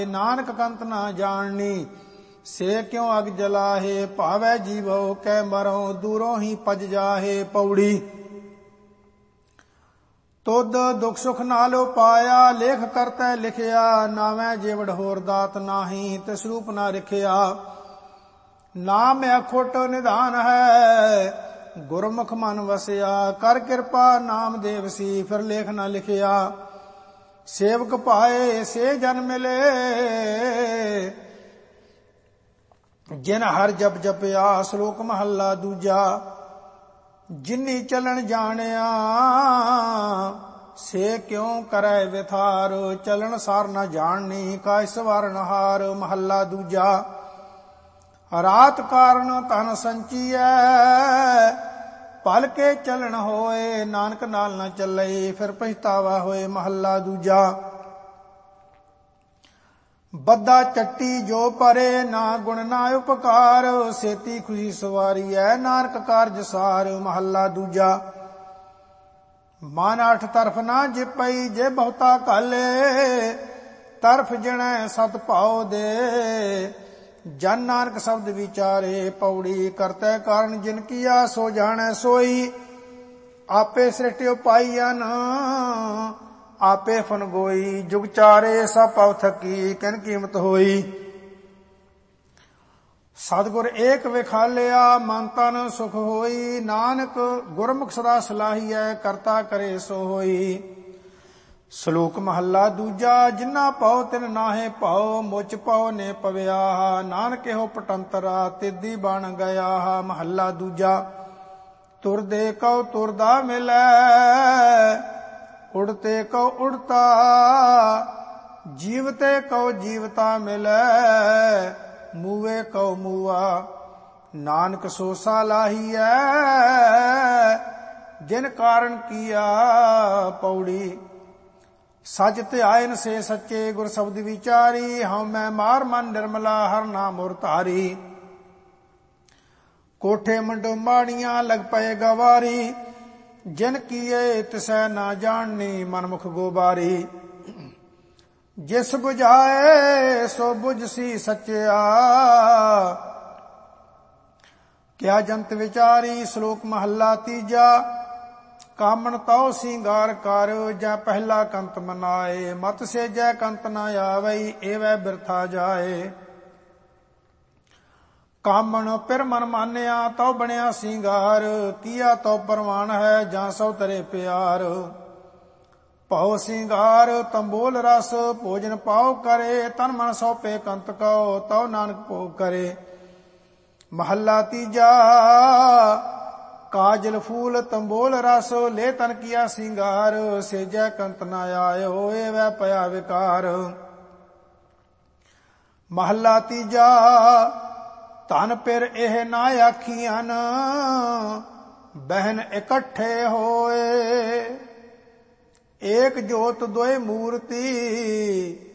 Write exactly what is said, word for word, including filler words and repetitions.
नानक कंत ना जाननी, से क्यों अग जलाहे। भावै जीवो कै मरो, दूरों ही पज जाहे। पौड़ी। तुद दुख सुख नालो पाया, लेख करतै लिखिया। नावै जेवड़ होर दात नाही, तिस रूप ना रिखिया। नाम अखोट निधान है, गुरमुख मन वसिया। कर कृपा नाम देवसी, फिर लेख ना लिखिया। सेवक पाए से जन मिले, जिन हर जप जपिया। श्लोक महला दूजा। जिन्नी चलन जानिया, से क्यों करे विथार। चलन सार न जाननी, काय सवारन हार। महला दूजा। रात कारण तन संचिए, पल के चलन होए। नानक नाल न चले, फिर पछतावा होए। महला दूजा। बद्दा चट्टी जो परे, ना गुण ना उपकार। सेती खुशी सवारी है, नानक कारज सार। महला दूजा। मन अठ तरफ ना जिपई, जे बहुता काले। तरफ जिणै सत भाव दे, जन नानक शब्द विचारे। पौड़ी। करतै कारण जिन किया, सो जानै सोई। आपे सृष्टि पाईयन, आपे फन गोई। जुग चारे सब पव थकी, किन कीमत होई। सतगुर एक विखालिया, मन तन सुख होई। नानक गुरमुख सदा सलाहिया, करता करे सो होई। श्लोक महला दूजा। जिन्ना पाओ तिन नाहे पाओ, मुच पाओ ने पविया। नानक हो पटंतरा, तिद्दी बन गया। महला दूजा। तुरदे कौ तुरदा मिलै, उड़ते कौ उड़ता। जीवते कौ जीवता मिलै, मूवे कौ मूआ। नानक सो सालाहिया, जिन कारण किया। पौड़ी। सच ध्यान से सच्चे, गुर शब्द विचारी। हम मैं मार मन निर्मला, हर नाम और धारी। कोठे मंडो माड़ियां, लग पए गवारी। जिन किए तिसै ना जाननी, मनमुख गोबारी। जिस बुझाए सो बुझसी सच्चिया, क्या जंत विचारी। श्लोक महला तीजा। कामन तौ सिंगार कर, जै पहला कंत मनाए। मत से जै कंत न आवई, एवै बिरथा जाए। कामन पिर मन मानिया, तौ बनया सिंगार। किया तौ परवान है, जां सौ तरे प्यार। पाओ सिंगार तंबोल रस, भोजन पाओ करे। तन मन सौंपे कंत कौ, तौ नानक भोग करे। महला तीजा। काजल फूल तंबोल रस, ले तन किया सिंगार। सेजै कंत न आयो, एवै पया विकार। महला तीजा। धन पिर एह ना आखियन, बहन इकट्ठे होए। एक जोत दोए मूर्ति,